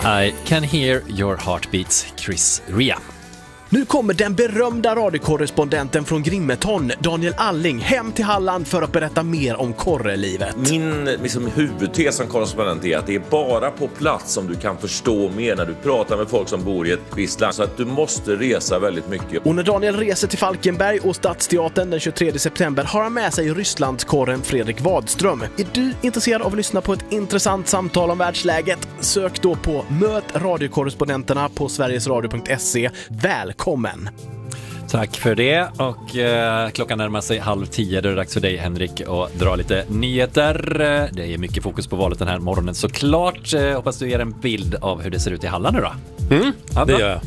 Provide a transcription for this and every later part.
I can hear your heartbeats, Chris Rea. Nu kommer den berömda radiokorrespondenten från Grimeton, Daniel Alling, hem till Halland för att berätta mer om korrelivet. Min huvudtes som korrespondent är att det är bara på plats som du kan förstå mer när du pratar med folk som bor i ett visst land. Så att du måste resa väldigt mycket. Och när Daniel reser till Falkenberg och Stadsteatern den 23 september har han med sig Rysslandskorren Fredrik Wadström. Är du intresserad av att lyssna på ett intressant samtal om världsläget? Sök då på Möt radiokorrespondenterna på sverigesradio.se. Välkommen! Tack för det, och klockan närmar sig 9:30. Då är det dags för dig, Henrik, att dra lite nyheter. Det är mycket fokus på valet den här morgonen såklart. Hoppas du ger en bild av hur det ser ut i Halland nu då. Ja, det gör jag.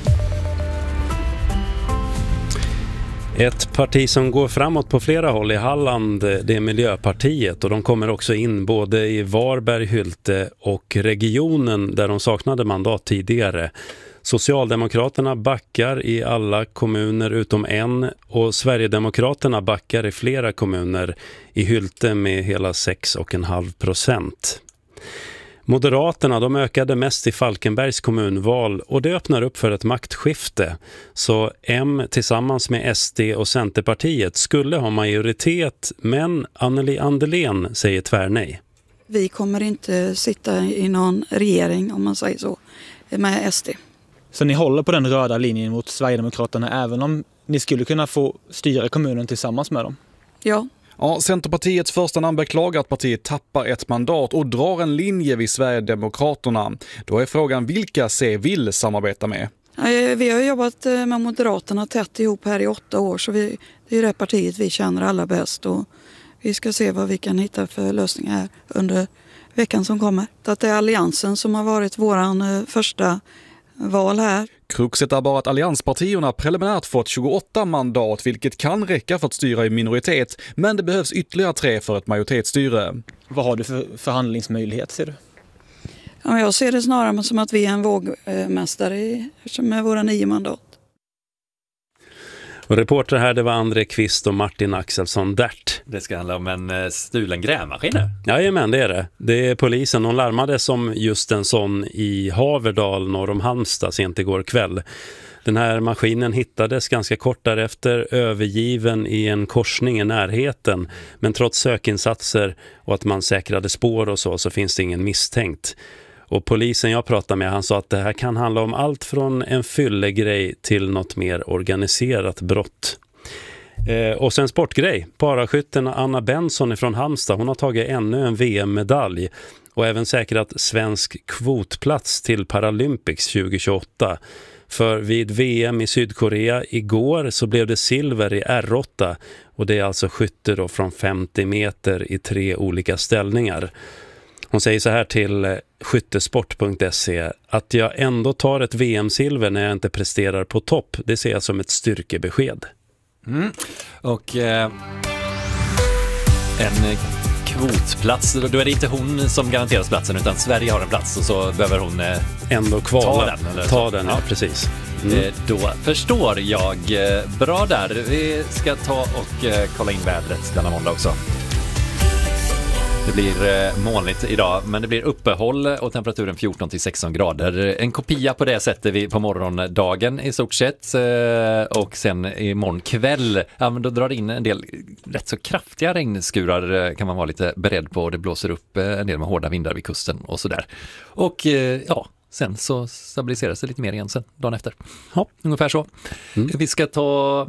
Ett parti som går framåt på flera håll i Halland, det är Miljöpartiet, och de kommer också in både i Varberg, Hylte och regionen där de saknade mandat tidigare. Socialdemokraterna backar i alla kommuner utom en, och Sverigedemokraterna backar i flera kommuner, i Hylte med hela 6,5%. Moderaterna, de ökade mest i Falkenbergs kommunval, och det öppnar upp för ett maktskifte. Så M tillsammans med SD och Centerpartiet skulle ha majoritet, men Anneli Andelén säger tvärnej. Vi kommer inte sitta i någon regering, om man säger så, med SD. Så ni håller på den röda linjen mot Sverigedemokraterna även om ni skulle kunna få styra kommunen tillsammans med dem? Ja. Ja, Centerpartiets första namn beklagar att partiet tappar ett mandat och drar en linje vid Sverigedemokraterna. Då är frågan vilka C vill samarbeta med. Vi har jobbat med Moderaterna tätt ihop här i 8 år, så det är det partiet vi känner allra bäst, och vi ska se vad vi kan hitta för lösningar här under veckan som kommer. Att det är Alliansen som har varit våran första val här. Kruxet är bara att allianspartierna preliminärt fått 28 mandat, vilket kan räcka för att styra i minoritet, men det behövs ytterligare 3 för ett majoritetsstyre. Vad har du för förhandlingsmöjlighet, ser du? Ja, jag ser det snarare som att vi är en vågmästare med våra 9 mandat. Och reporter här, det var André Kvist och Martin Axelsson Dert. Det ska handla om en stulen grävmaskin nu. Jajamän, det är det. Det är polisen. De larmade som just en sån i Haverdal norr om Halmstad sent igår kväll. Den här maskinen hittades ganska kort därefter övergiven i en korsning i närheten. Men trots sökinsatser och att man säkrade spår och så finns det ingen misstänkt. Och polisen jag pratade med, han sa att det här kan handla om allt från en fyllegrej till något mer organiserat brott. Och sen sportgrej. Paraskytten Anna Benson från Halmstad, hon har tagit ännu en VM-medalj och även säkrat svensk kvotplats till Paralympics 2028. För vid VM i Sydkorea igår så blev det silver i R8, och det är alltså skytte då från 50 meter i 3 olika ställningar. Hon säger så här till skyttesport.se: att jag ändå tar ett VM-silver när jag inte presterar på topp, det ser jag som ett styrkebesked. Och en kvotplats, då är det inte hon som garanteras platsen utan Sverige har en plats, och så behöver hon ändå kvala, ta den, ja, precis. Då förstår jag. Bra där. Vi ska ta och kolla in vädret denna måndag också. Det blir molnigt idag, men det blir uppehåll och temperaturen 14-16 grader. En kopia på det sätter vi på morgondagen i stort sett. Och sen imorgon kväll, ja, men då drar det in en del rätt så kraftiga regnskurar, kan man vara lite beredd på. Det blåser upp en del med hårda vindar vid kusten och sådär. Och ja, sen så stabiliseras det lite mer igen sen, dagen efter. Ja, ungefär så. Vi ska ta.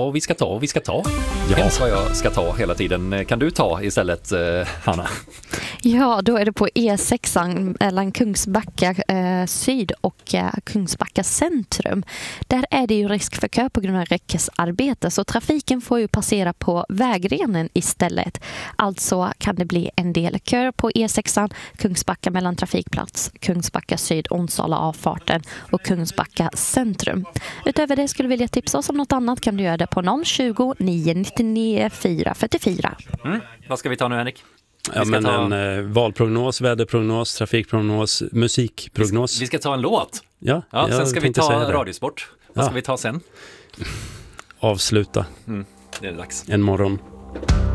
Ja. Vad jag ska ta hela tiden. Kan du ta istället, Hanna? Ja, då är det på E6 mellan Kungsbacka syd och Kungsbacka centrum. Där är det ju risk för kö på grund av räckesarbete, så trafiken får ju passera på vägrenen istället. Alltså kan det bli en del kö på E6, Kungsbacka mellan trafikplats, Kungsbacka syd, Onsala avfarten och Kungsbacka centrum. Utöver det skulle jag vilja tipsa oss om något annat, kan du göra det på 020 999 444. Vad ska vi ta nu, Henrik? Ja, men en valprognos, väderprognos, trafikprognos, musikprognos. Vi ska ta en låt. Ja, sen ska vi ta radiosport. Vad ska vi ta sen? Avsluta. Det är dags. En morgon.